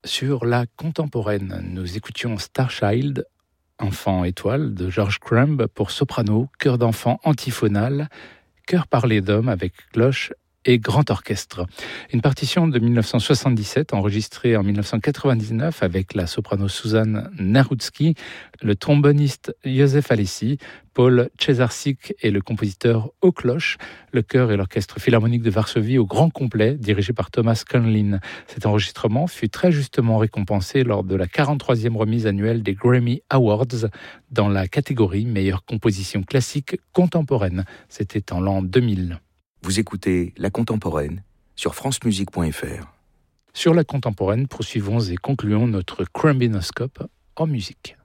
Sur la contemporaine, nous écoutions Starchild, Enfant étoile de George Crumb pour soprano, chœur d'enfant antiphonal, chœur parlé d'homme avec cloche et grand orchestre. Une partition de 1977 enregistrée en 1999 avec la soprano Suzanne Narutsky, le tromboniste Józef Alesi, Paul Cesarczyk et le compositeur aux cloches, le chœur et l'orchestre philharmonique de Varsovie au grand complet, dirigé par Thomas Conlin. Cet enregistrement fut très justement récompensé lors de la 43e remise annuelle des Grammy Awards dans la catégorie meilleure composition classique contemporaine. C'était en l'an 2000. Vous écoutez La Contemporaine sur francemusique.fr. Sur La Contemporaine, poursuivons et concluons notre Crumbinoscope en musique.